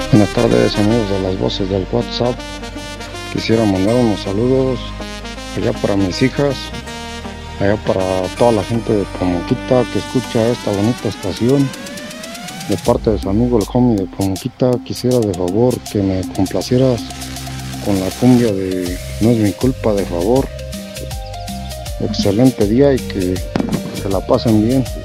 Buenas tardes amigos de las voces del WhatsApp. Quisiera mandar unos saludos allá para mis hijas, allá para toda la gente de Pomoquita que escucha esta bonita estación. De parte de su amigo el homie de Pomoquita, quisiera de favor que me complacieras con la cumbia de No es mi culpa, de favor. Excelente día y que se la pasen bien.